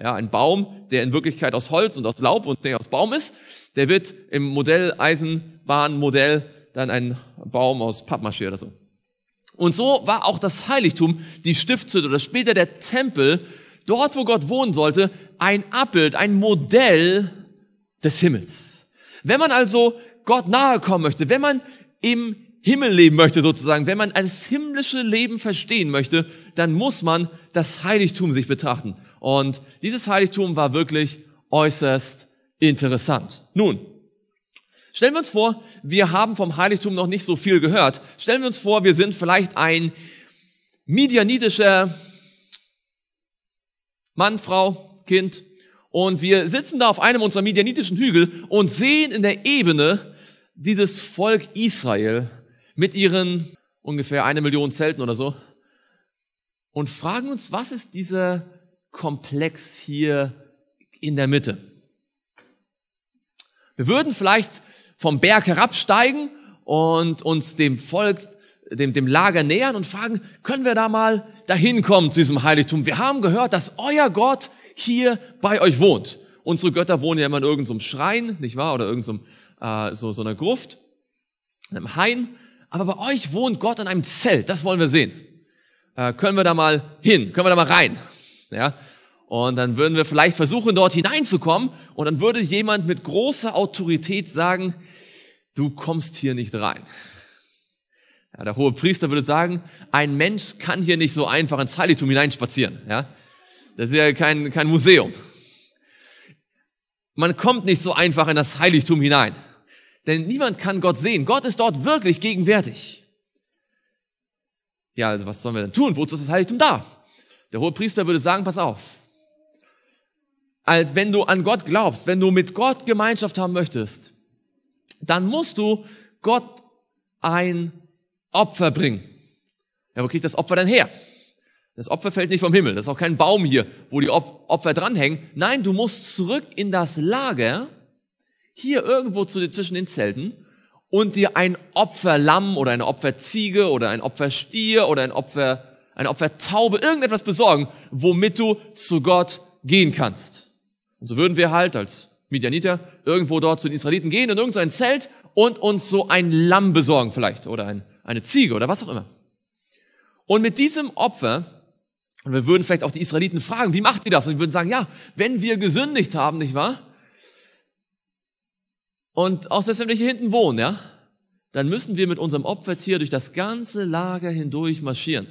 Ja, ein Baum, der in Wirklichkeit aus Holz und aus Laub und der aus Baum ist, der wird im Modelleisenbahnmodell dann ein Baum aus Pappmaché oder so. Und so war auch das Heiligtum, die Stiftshütte oder später der Tempel, dort wo Gott wohnen sollte, ein Abbild, ein Modell des Himmels. Wenn man also Gott nahe kommen möchte, wenn man im Himmel leben möchte sozusagen, wenn man das himmlische Leben verstehen möchte, dann muss man das Heiligtum sich betrachten. Und dieses Heiligtum war wirklich äußerst interessant. Nun, stellen wir uns vor, wir haben vom Heiligtum noch nicht so viel gehört. Stellen wir uns vor, wir sind vielleicht ein midianitischer Mann, Frau, Kind und wir sitzen da auf einem unserer midianitischen Hügel und sehen in der Ebene dieses Volk Israel mit ihren ungefähr 1 Million Zelten oder so und fragen uns, was ist dieser Komplex hier in der Mitte? Wir würden vielleicht vom Berg herabsteigen und uns dem Volk, dem Lager nähern und fragen, können wir da mal dahin kommen zu diesem Heiligtum? Wir haben gehört, dass euer Gott hier bei euch wohnt. Unsere Götter wohnen ja immer in irgendeinem Schrein, nicht wahr? Oder irgendeinem so einer Gruft, in einem Hain. Aber bei euch wohnt Gott in einem Zelt. Das wollen wir sehen. Können wir da mal hin? Können wir da mal rein? Ja. Und dann würden wir vielleicht versuchen, dort hineinzukommen. Und dann würde jemand mit großer Autorität sagen, du kommst hier nicht rein. Ja, der Hohepriester würde sagen, ein Mensch kann hier nicht so einfach ins Heiligtum hineinspazieren. Ja. Das ist ja kein Museum. Man kommt nicht so einfach in das Heiligtum hinein. Denn niemand kann Gott sehen. Gott ist dort wirklich gegenwärtig. Ja, also was sollen wir denn tun? Wozu ist das Heiligtum da? Der Hohepriester würde sagen, pass auf. Als wenn du an Gott glaubst, wenn du mit Gott Gemeinschaft haben möchtest, dann musst du Gott ein Opfer bringen. Ja, wo kriegt das Opfer denn her? Das Opfer fällt nicht vom Himmel. Das ist auch kein Baum hier, wo die Opfer dranhängen. Nein, du musst zurück in das Lager, hier irgendwo zwischen den Zelten, und dir ein Opferlamm oder eine Opferziege oder ein Opferstier oder eine Opfertaube, irgendetwas besorgen, womit du zu Gott gehen kannst. Und so würden wir halt als Midianiter irgendwo dort zu den Israeliten gehen, in irgendein Zelt und uns so ein Lamm besorgen vielleicht oder eine Ziege oder was auch immer. Und mit diesem Opfer, und wir würden vielleicht auch die Israeliten fragen, wie macht ihr das? Und die würden sagen, ja, wenn wir gesündigt haben, nicht wahr? Und auch selbst wenn wir hier hinten wohnen, ja, dann müssen wir mit unserem Opfertier durch das ganze Lager hindurch marschieren.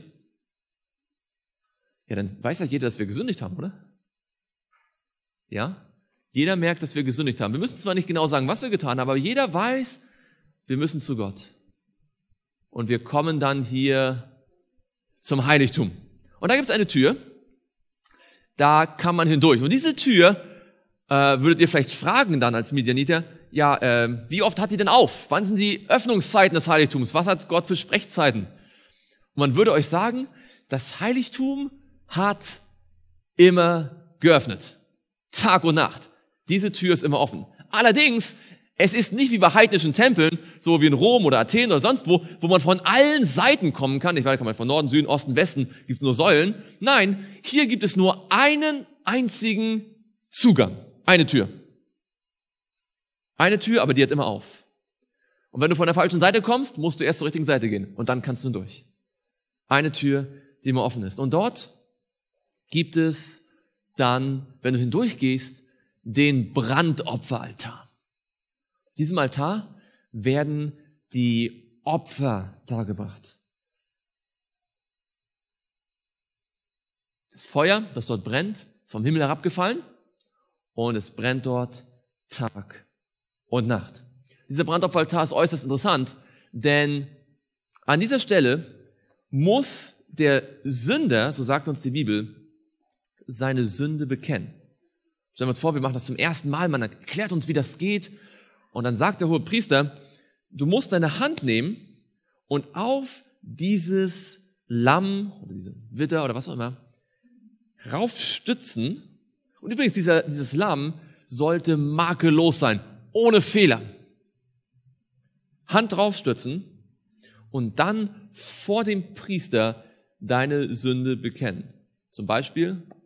Ja, dann weiß ja jeder, dass wir gesündigt haben, oder? Ja? Jeder merkt, dass wir gesündigt haben. Wir müssen zwar nicht genau sagen, was wir getan haben, aber jeder weiß, wir müssen zu Gott. Und wir kommen dann hier zum Heiligtum. Und da gibt es eine Tür, da kann man hindurch. Und diese Tür würdet ihr vielleicht fragen dann als Midianiter, ja, wie oft hat die denn auf? Wann sind die Öffnungszeiten des Heiligtums? Was hat Gott für Sprechzeiten? Und man würde euch sagen, das Heiligtum hat immer geöffnet. Tag und Nacht. Diese Tür ist immer offen. Allerdings, es ist nicht wie bei heidnischen Tempeln, so wie in Rom oder Athen oder sonst wo man von allen Seiten kommen kann. Ich weiß, kann man von Norden, Süden, Osten, Westen, gibt es nur Säulen. Nein, hier gibt es nur einen einzigen Zugang. Eine Tür. Eine Tür, aber die hat immer auf. Und wenn du von der falschen Seite kommst, musst du erst zur richtigen Seite gehen. Und dann kannst du durch. Eine Tür, die immer offen ist. Und dort gibt es dann, wenn du hindurchgehst, den Brandopferaltar. Auf diesem Altar werden die Opfer dargebracht. Das Feuer, das dort brennt, ist vom Himmel herabgefallen und es brennt dort Tag und Nacht. Dieser Brandopferaltar ist äußerst interessant, denn an dieser Stelle muss der Sünder, so sagt uns die Bibel, seine Sünde bekennen. Stellen wir uns vor, wir machen das zum ersten Mal, man erklärt uns, wie das geht, und dann sagt der Hohepriester, du musst deine Hand nehmen und auf dieses Lamm oder diese Widder oder was auch immer raufstützen. Und übrigens, dieses Lamm sollte makellos sein, ohne Fehler. Hand draufstützen und dann vor dem Priester deine Sünde bekennen. Zum Beispiel,